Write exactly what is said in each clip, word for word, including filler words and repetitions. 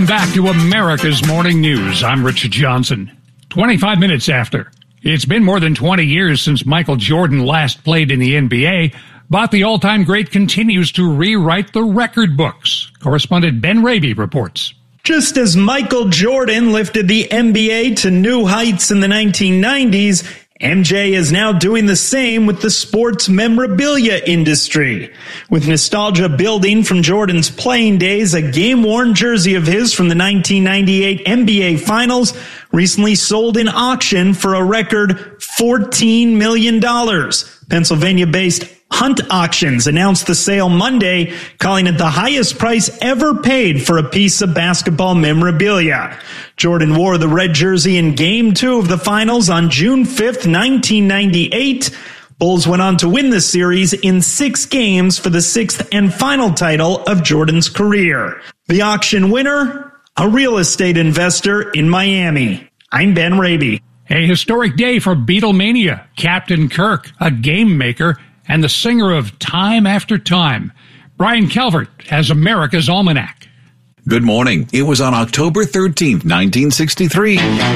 Welcome back to America's Morning News. I'm Richard Johnson. twenty-five minutes after. It's been more than twenty years since Michael Jordan last played in the N B A, but the all-time great continues to rewrite the record books. Correspondent Ben Raby reports. Just as Michael Jordan lifted the N B A to new heights in the nineteen nineties, M J is now doing the same with the sports memorabilia industry. With nostalgia building from Jordan's playing days, a game-worn jersey of his from the nineteen ninety-eight N B A Finals recently sold in auction for a record fourteen million dollars. Pennsylvania-based Hunt Auctions announced the sale Monday, calling it the highest price ever paid for a piece of basketball memorabilia. Jordan wore the red jersey in Game two of the Finals on June fifth, nineteen ninety-eight. Bulls went on to win the series in six games for the sixth and final title of Jordan's career. The auction winner, a real estate investor in Miami. I'm Ben Raby. A historic day for Beatlemania. Captain Kirk, a game maker, and the singer of Time After Time. Brian Calvert has America's Almanac. Good morning. It was on October thirteenth, nineteen sixty-three.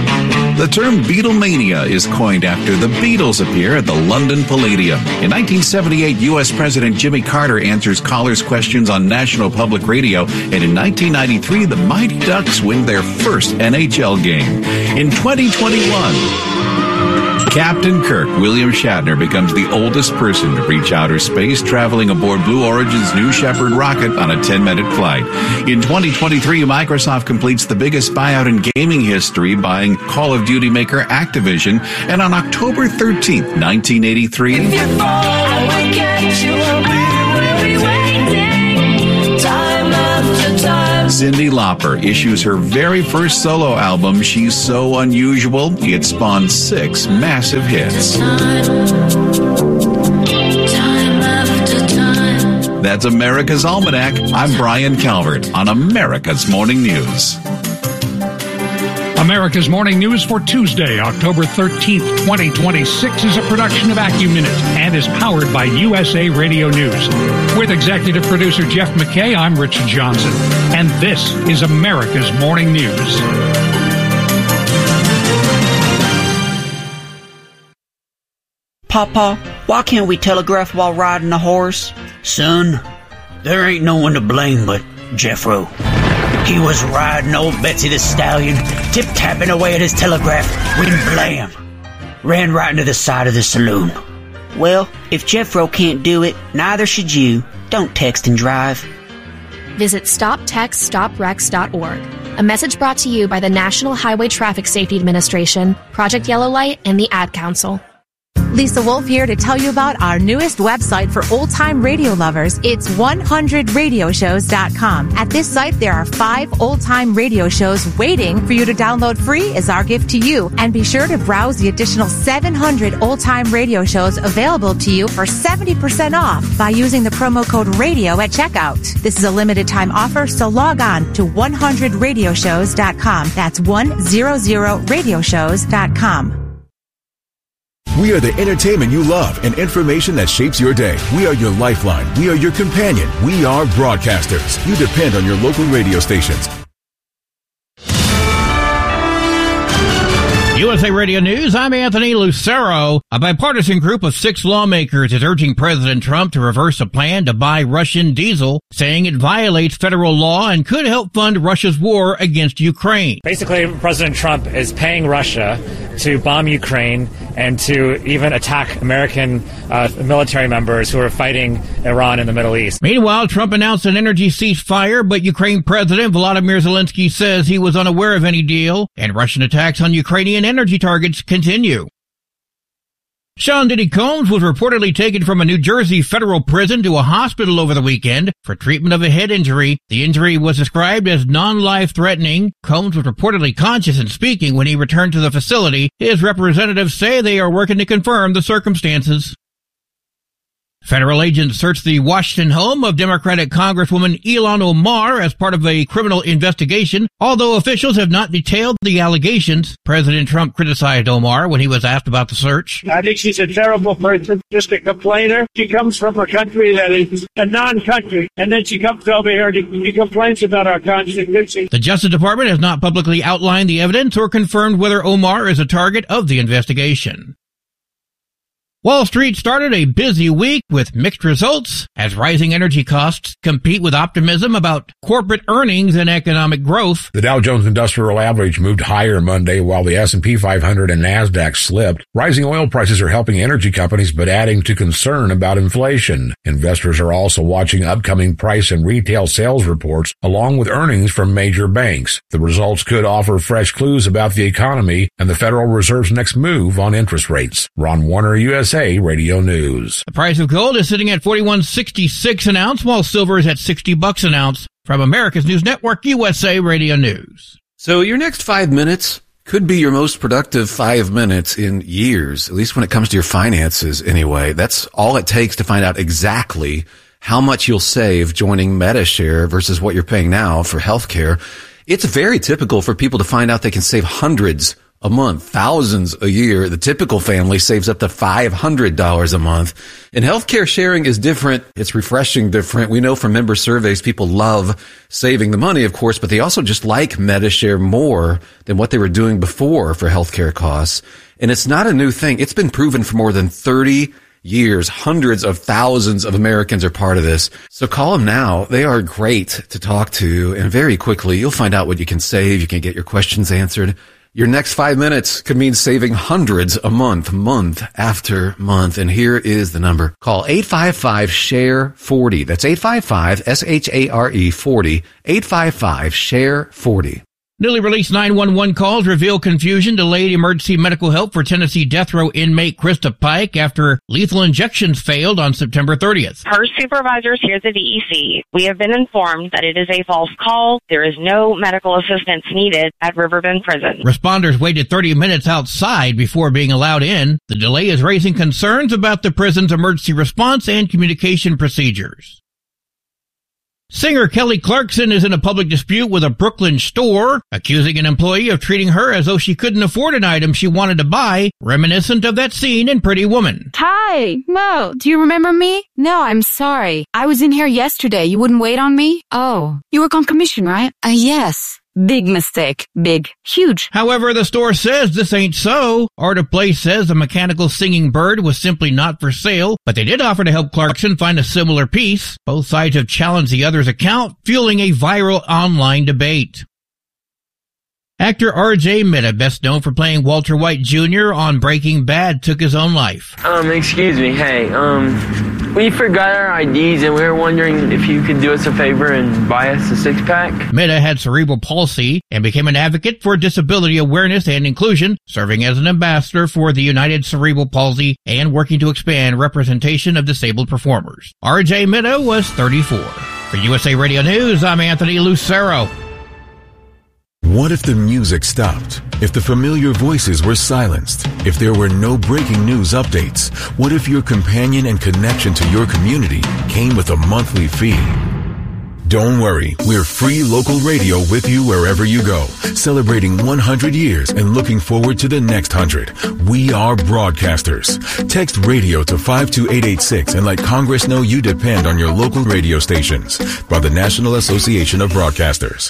The term Beatlemania is coined after the Beatles appear at the London Palladium. In nineteen seventy-eight, U S President Jimmy Carter answers callers' questions on National Public Radio, and in nineteen ninety-three, the Mighty Ducks win their first N H L game. In twenty twenty-one, Captain Kirk, William Shatner, becomes the oldest person to reach outer space, traveling aboard Blue Origin's New Shepard rocket on a ten-minute flight. In twenty twenty-three, Microsoft completes the biggest buyout in gaming history, buying Call of Duty maker Activision. And on October thirteenth, nineteen eighty-three... If you fall, I will catch you, we'll be waiting, time after time. Cyndi Lauper issues her very first solo album, She's So Unusual. It spawned six massive hits. Time, time after time. That's America's Almanac. I'm Brian Calvert on America's Morning News. America's Morning News for Tuesday, October thirteenth, twenty twenty-six is a production of AccuMinute and is powered by U S A Radio News. With executive producer Jeff McKay, I'm Richard Johnson, and this is America's Morning News. Papa, why can't we telegraph while riding a horse? Son, there ain't no one to blame but Jeffro. He was riding old Betsy the Stallion, tip-tapping away at his telegraph, when blam! Ran right into the side of the saloon. Well, if Jeffro can't do it, neither should you. Don't text and drive. Visit stop text stop wrecks dot org. A message brought to you by the National Highway Traffic Safety Administration, Project Yellow Light, and the Ad Council. Lisa Wolf here to tell you about our newest website for old-time radio lovers. It's one hundred radio shows dot com. At this site, there are five old-time radio shows waiting for you to download free as our gift to you. And be sure to browse the additional seven hundred old-time radio shows available to you for seventy percent off by using the promo code RADIO at checkout. This is a limited-time offer, so log on to one hundred radio shows dot com. That's one hundred radio shows dot com. We are the entertainment you love and information that shapes your day. We are your lifeline. We are your companion. We are broadcasters. You depend on your local radio stations. U S A Radio News, I'm Anthony Lucero. A bipartisan group of six lawmakers is urging President Trump to reverse a plan to buy Russian diesel, saying it violates federal law and could help fund Russia's war against Ukraine. Basically, President Trump is paying Russia to bomb Ukraine and to even attack American uh, military members who are fighting Iran in the Middle East. Meanwhile, Trump announced an energy ceasefire, but Ukraine President Volodymyr Zelensky says he was unaware of any deal, and Russian attacks on Ukrainian energy targets continue. Sean Diddy Combs was reportedly taken from a New Jersey federal prison to a hospital over the weekend for treatment of a head injury. The injury was described as non-life-threatening. Combs was reportedly conscious and speaking when he returned to the facility. His representatives say they are working to confirm the circumstances. Federal agents searched the Washington home of Democratic Congresswoman Ilhan Omar as part of a criminal investigation. Although officials have not detailed the allegations, President Trump criticized Omar when he was asked about the search. I think she's a terrible person, just a complainer. She comes from a country that is a non-country, and then she comes over here and she complains about our Constitution. The Justice Department has not publicly outlined the evidence or confirmed whether Omar is a target of the investigation. Wall Street started a busy week with mixed results as rising energy costs compete with optimism about corporate earnings and economic growth. The Dow Jones Industrial Average moved higher Monday while the S and P five hundred and NASDAQ slipped. Rising oil prices are helping energy companies but adding to concern about inflation. Investors are also watching upcoming price and retail sales reports along with earnings from major banks. The results could offer fresh clues about the economy and the Federal Reserve's next move on interest rates. Ron Warner, U S A Radio News. The price of gold is sitting at forty-one sixty-six an ounce, while silver is at sixty bucks an ounce. From America's News Network, U S A Radio News. So your next five minutes could be your most productive five minutes in years, at least when it comes to your finances anyway. That's all it takes to find out exactly how much you'll save joining MediShare versus what you're paying now for healthcare. It's very typical for people to find out they can save hundreds a month, thousands a year. The typical family saves up to five hundred dollars a month. And healthcare sharing is different. It's refreshing different. We know from member surveys, people love saving the money, of course, but they also just like MediShare more than what they were doing before for healthcare costs. And it's not a new thing. It's been proven for more than thirty years. Hundreds of thousands of Americans are part of this. So call them now. They are great to talk to. And very quickly, you'll find out what you can save. You can get your questions answered. Your next five minutes could mean saving hundreds a month, month after month. And here is the number. Call eight five five, S H A R E forty. That's eight five five, S H A R E forty. eight five five, S H A R E forty. Newly released nine one one calls reveal confusion delayed emergency medical help for Tennessee death row inmate Krista Pike after lethal injections failed on September thirtieth. Her supervisors here at the D E C, we have been informed that it is a false call. There is no medical assistance needed at Riverbend Prison. Responders waited thirty minutes outside before being allowed in. The delay is raising concerns about the prison's emergency response and communication procedures. Singer Kelly Clarkson is in a public dispute with a Brooklyn store, accusing an employee of treating her as though she couldn't afford an item she wanted to buy, reminiscent of that scene in Pretty Woman. Hi, Mo, do you remember me? No, I'm sorry. I was in here yesterday. You wouldn't wait on me? Oh, you work on commission, right? Uh, yes. Big mistake. Big. Huge. However, the store says this ain't so. Art of Play says the mechanical singing bird was simply not for sale, but they did offer to help Clarkson find a similar piece. Both sides have challenged the other's account, fueling a viral online debate. Actor R J Mida, best known for playing Walter White Junior on Breaking Bad, took his own life. Um, excuse me, hey, um, we forgot our I Ds and we were wondering if you could do us a favor and buy us a six-pack. Mida had cerebral palsy and became an advocate for disability awareness and inclusion, serving as an ambassador for the United Cerebral Palsy and working to expand representation of disabled performers. R J Mida was thirty-four. For U S A Radio News, I'm Anthony Lucero. What if the music stopped? If the familiar voices were silenced? If there were no breaking news updates? What if your companion and connection to your community came with a monthly fee? Don't worry, we're free local radio with you wherever you go, celebrating one hundred years and looking forward to the next one hundred. We are broadcasters. Text radio to five two eight eight six and let Congress know you depend on your local radio stations. By the National Association of Broadcasters.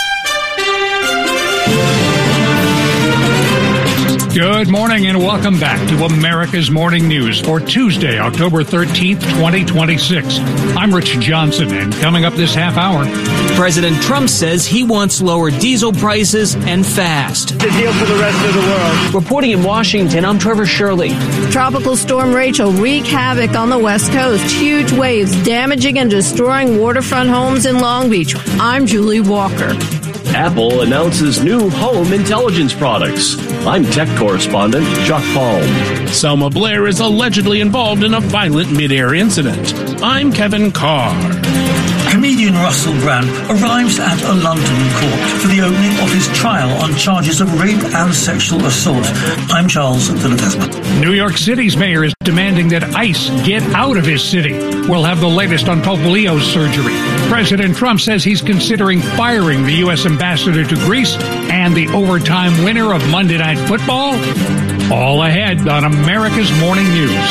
Good morning and welcome back to America's Morning News for Tuesday, October thirteenth, twenty twenty-six. I'm Rich Johnson, and coming up this half hour, President Trump says he wants lower diesel prices and fast. The deal for the rest of the world. Reporting in Washington, I'm Trevor Shirley. Tropical Storm Rachel wreaked havoc on the West Coast. Huge waves damaging and destroying waterfront homes in Long Beach. I'm Julie Walker. Apple announces new home intelligence products. I'm tech correspondent Chuck Palm. Selma Blair is allegedly involved in a violent mid-air incident. I'm Kevin Carr. Comedian Russell Brand arrives at a London court for the opening of his trial on charges of rape and sexual assault. I'm Charles Phillips. New York City's mayor is demanding that ICE get out of his city. We'll have the latest on Pope Leo's surgery. President Trump says he's considering firing the U S ambassador to Greece and the overtime winner of Monday Night Football. All ahead on America's Morning News.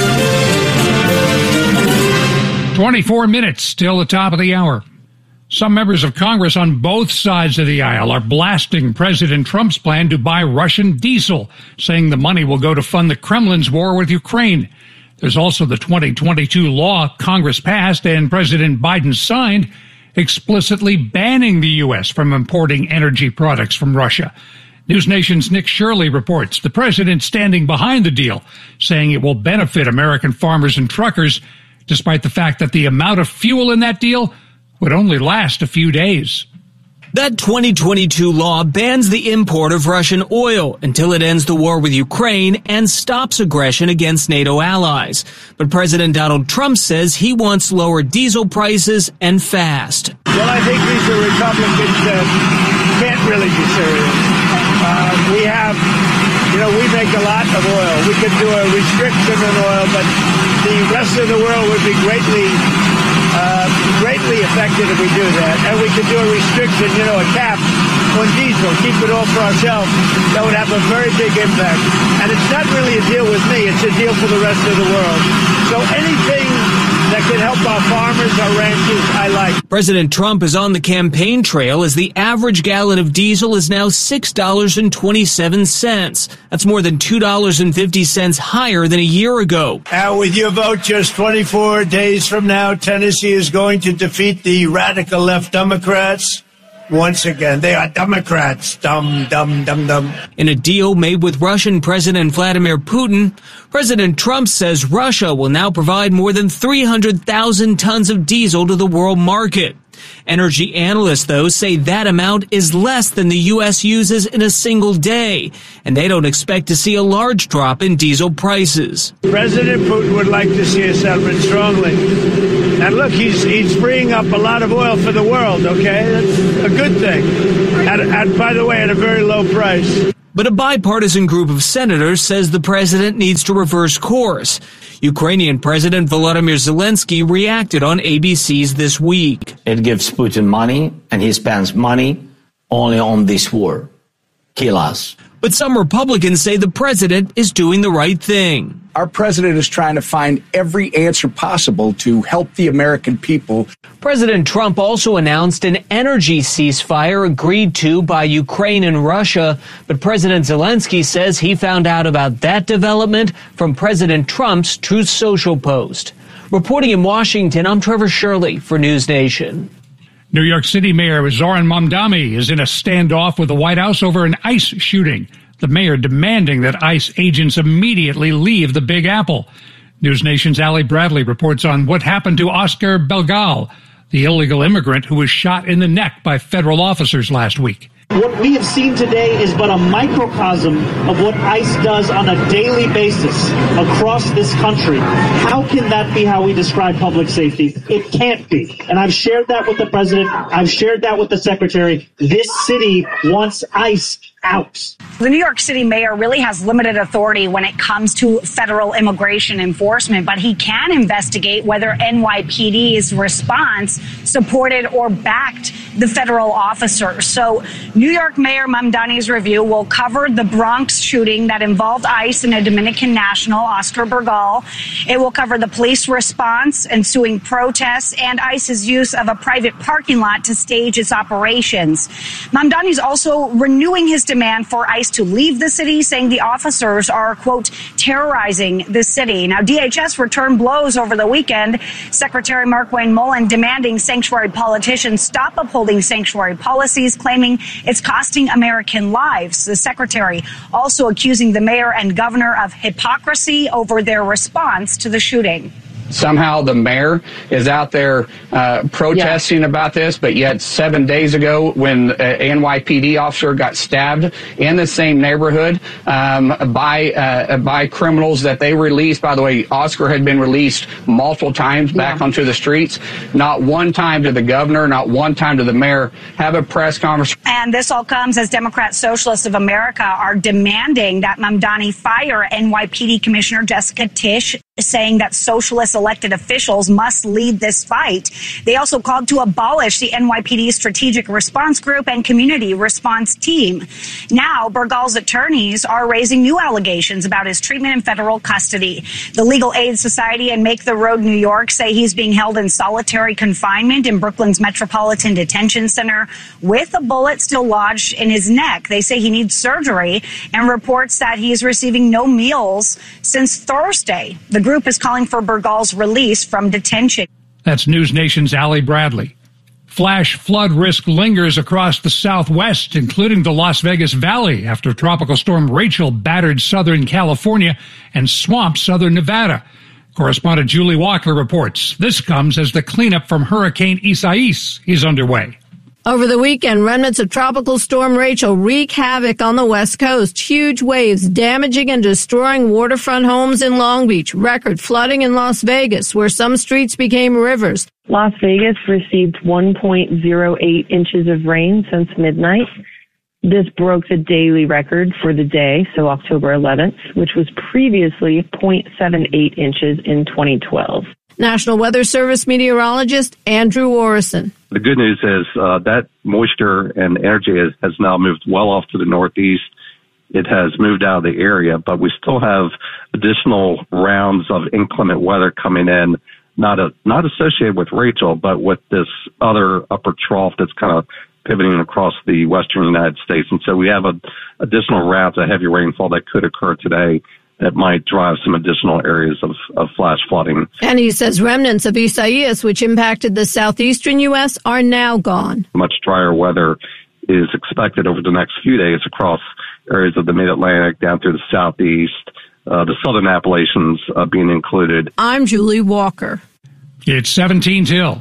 twenty-four minutes till the top of the hour. Some members of Congress on both sides of the aisle are blasting President Trump's plan to buy Russian diesel, saying the money will go to fund the Kremlin's war with Ukraine. There's also the twenty twenty-two law Congress passed and President Biden signed, explicitly banning the U S from importing energy products from Russia. News Nation's Nick Shirley reports the president standing behind the deal, saying it will benefit American farmers and truckers, despite the fact that the amount of fuel in that deal would only last a few days. That twenty twenty-two law bans the import of Russian oil until it ends the war with Ukraine and stops aggression against NATO allies. But President Donald Trump says he wants lower diesel prices and fast. Well, I think these are Republicans that can't really be serious. Uh, we have, you know, we make a lot of oil. We could do a restriction on oil, but the rest of the world would be greatly Uh, greatly affected if we do that. And we could do a restriction, you know, a cap on diesel, keep it all for ourselves. That would have a very big impact. And it's not really a deal with me, it's a deal for the rest of the world. So anything that could help our farmers, our ranchers, I like. President Trump is on the campaign trail as the average gallon of diesel is now six dollars and twenty-seven cents. That's more than two dollars and fifty cents higher than a year ago. Now, with your vote just twenty-four days from now, Tennessee is going to defeat the radical left Democrats. Once again, they are Democrats. Dumb, dumb, dumb, dumb. In a deal made with Russian President Vladimir Putin, President Trump says Russia will now provide more than three hundred thousand tons of diesel to the world market. Energy analysts, though, say that amount is less than the U S uses in a single day, and they don't expect to see a large drop in diesel prices. President Putin would like to see a settlement strongly. And look, he's he's freeing up a lot of oil for the world, okay? That's a good thing. And, and by the way, at a very low price. But a bipartisan group of senators says the president needs to reverse course. Ukrainian President Volodymyr Zelensky reacted on A B C's This Week. It gives Putin money, and he spends money only on this war. Kill us. But some Republicans say the president is doing the right thing. Our president is trying to find every answer possible to help the American people. President Trump also announced an energy ceasefire agreed to by Ukraine and Russia, but President Zelensky says he found out about that development from President Trump's Truth Social post. Reporting in Washington, I'm Trevor Shirley for News Nation. New York City Mayor Zoran Mamdani is in a standoff with the White House over an ICE shooting. The mayor demanding that ICE agents immediately leave the Big Apple. News Nation's Allie Bradley reports on what happened to Oscar Belgal, the illegal immigrant who was shot in the neck by federal officers last week. What we have seen today is but a microcosm of what ICE does on a daily basis across this country. How can that be how we describe public safety? It can't be. And I've shared that with the president. I've shared that with the secretary. This city wants ICE out. The New York City mayor really has limited authority when it comes to federal immigration enforcement, but he can investigate whether N Y P D's response supported or backed the federal officer. So New York Mayor Mamdani's review will cover the Bronx shooting that involved ICE and a Dominican national, Oscar Bergal. It will cover the police response, ensuing protests, and ICE's use of a private parking lot to stage its operations. Mamdani's also renewing his demand for ICE to leave the city, saying the officers are, quote, terrorizing the city. Now, D H S returned blows over the weekend. Secretary Markwayne Mullin demanding sanctuary politicians stop upholding sanctuary policies, claiming it's costing American lives. The secretary also accusing the mayor and governor of hypocrisy over their response to the shooting. somehow the mayor is out there uh, protesting yeah. about this, but yet seven days ago when an N Y P D officer got stabbed in the same neighborhood um, by uh, by criminals that they released. By the way, Oscar had been released multiple times back yeah. onto the streets. Not one time did the governor, not one time did the mayor have a press conference. And this all comes as Democrat Socialists of America are demanding that Mamdani fire N Y P D Commissioner Jessica Tisch, saying that socialist elected officials must lead this fight. They also called to abolish the N Y P D Strategic Response Group and Community Response Team. Now, Bergdahl's attorneys are raising new allegations about his treatment in federal custody. The Legal Aid Society and Make the Road New York say he's being held in solitary confinement in Brooklyn's Metropolitan Detention Center with a bullet still lodged in his neck. They say he needs surgery and reports that he is receiving no meals since Thursday. The group is calling for Bergdahl's release from detention. That's News Nation's Allie Bradley. Flash flood risk lingers across the Southwest, including the Las Vegas Valley, after Tropical Storm Rachel battered Southern California and swamped Southern Nevada. Correspondent Julie Walker reports. This comes as the cleanup from Hurricane Isaias is underway. Over the weekend, remnants of Tropical Storm Rachel wreak havoc on the West Coast. Huge waves damaging and destroying waterfront homes in Long Beach. Record flooding in Las Vegas, where some streets became rivers. Las Vegas received one point zero eight inches of rain since midnight. This broke the daily record for the day, so October eleventh, which was previously zero point seven eight inches in twenty twelve. National Weather Service meteorologist Andrew Orison. The good news is uh, that moisture and energy has, has now moved well off to the northeast. It has moved out of the area, but we still have additional rounds of inclement weather coming in, not a, not associated with Rachel, but with this other upper trough that's kind of pivoting across the western United States. And so we have a, additional rounds of heavy rainfall that could occur today that might drive some additional areas of, of flash flooding. And he says remnants of Isaias, which impacted the southeastern U S, are now gone. Much drier weather is expected over the next few days across areas of the mid-Atlantic down through the southeast, uh, the southern Appalachians uh, being included. I'm Julie Walker. It's seventeen till.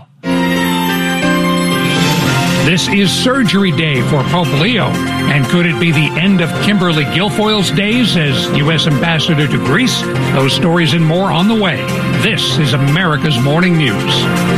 This is surgery day for Pope Leo. And could it be the end of Kimberly Guilfoyle's days as U S ambassador to Greece? Those stories and more on the way. This is America's Morning News.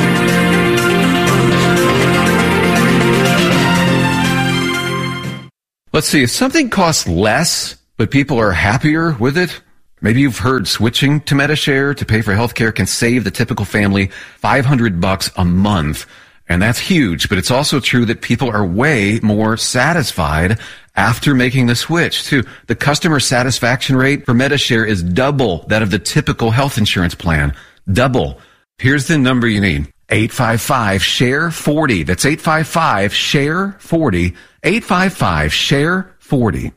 Let's see, if something costs less, but people are happier with it, maybe you've heard switching to Medi-Share to pay for healthcare can save the typical family five hundred bucks a month. And that's huge, but it's also true that people are way more satisfied after making the switch, too. The customer satisfaction rate for Medi-Share is double that of the typical health insurance plan. Double. Here's the number you need. eight five five, S H A R E forty. That's eight five five, S H A R E forty. eight five five, S H A R E forty.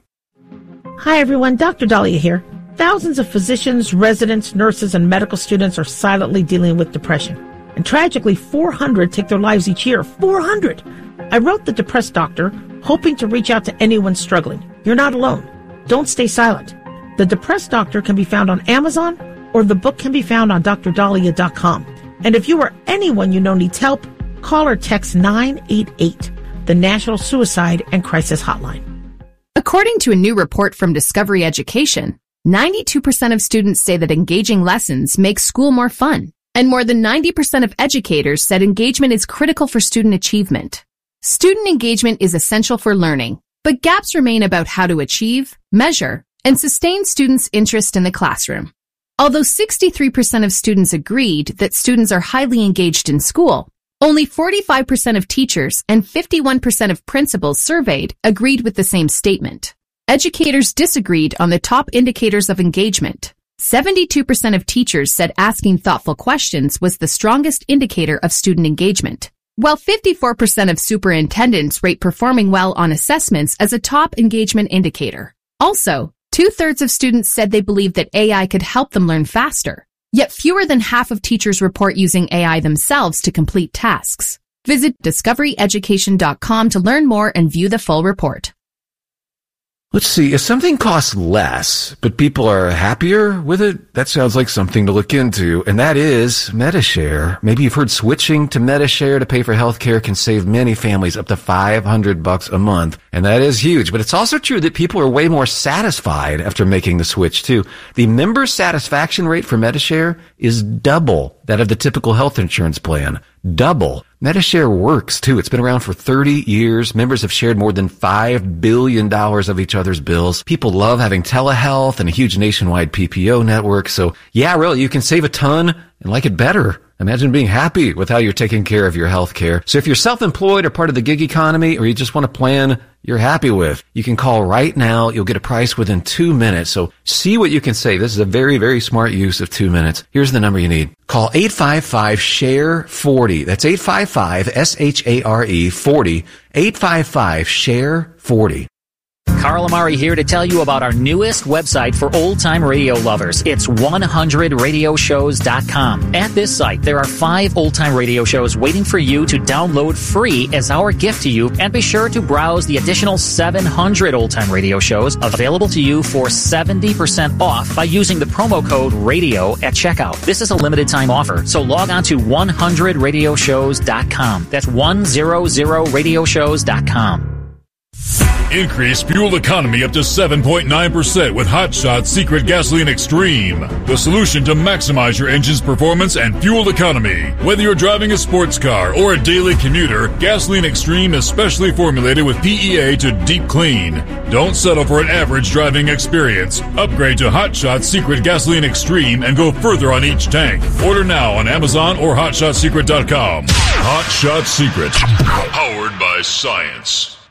Hi, everyone. Doctor Dahlia here. Thousands of physicians, residents, nurses, and medical students are silently dealing with depression. And tragically, four hundred take their lives each year. four hundred! I wrote The Depressed Doctor, hoping to reach out to anyone struggling. You're not alone. Don't stay silent. The Depressed Doctor can be found on Amazon, or the book can be found on D R dahlia dot com. And if you or anyone you know needs help, call or text nine eight eight, the National Suicide and Crisis Hotline. According to a new report from Discovery Education, ninety-two percent of students say that engaging lessons make school more fun. And more than ninety percent of educators said engagement is critical for student achievement. Student engagement is essential for learning, but gaps remain about how to achieve, measure, and sustain students' interest in the classroom. Although sixty-three percent of students agreed that students are highly engaged in school, only forty-five percent of teachers and fifty-one percent of principals surveyed agreed with the same statement. Educators disagreed on the top indicators of engagement. seventy-two percent of teachers said asking thoughtful questions was the strongest indicator of student engagement, while fifty-four percent of superintendents rate performing well on assessments as a top engagement indicator. Also, two-thirds of students said they believed that A I could help them learn faster, yet fewer than half of teachers report using A I themselves to complete tasks. Visit discovery education dot com to learn more and view the full report. Let's see. If something costs less, but people are happier with it, that sounds like something to look into. And that is Medi-Share. Maybe you've heard switching to Medi-Share to pay for healthcare can save many families up to five hundred bucks a month. And that is huge. But it's also true that people are way more satisfied after making the switch too. The member satisfaction rate for Medi-Share is double that of the typical health insurance plan. Double. Medi-Share works too. It's been around for thirty years. Members have shared more than five billion dollars of each other's bills. People love having telehealth and a huge nationwide P P O network. So yeah, really, you can save a ton and like it better. Imagine being happy with how you're taking care of your health care. So if you're self-employed or part of the gig economy, or you just want a plan you're happy with, you can call right now. You'll get a price within two minutes. So see what you can save. This is a very, very smart use of two minutes. Here's the number you need. Call eight five five, S H A R E, forty. That's eight five five, S H A R E, forty. eight five five, S H A R E, forty. Carl Amari here to tell you about our newest website for old-time radio lovers. It's one hundred radio shows dot com. At this site, there are five old-time radio shows waiting for you to download free as our gift to you, and be sure to browse the additional seven hundred old-time radio shows available to you for seventy percent off by using the promo code RADIO at checkout. This is a limited-time offer, so log on to one hundred radio shows dot com. That's one hundred radio shows dot com. Increase fuel economy up to seven point nine percent with Hot Shot Secret Gasoline Extreme, the solution to maximize your engine's performance and fuel economy. Whether you're driving a sports car or a daily commuter, Gasoline Extreme is specially formulated with P E A to deep clean. Don't settle for an average driving experience. Upgrade to Hot Shot Secret Gasoline Extreme and go further on each tank. Order now on Amazon or hot shot secret dot com. Hot Shot Secret, powered by science.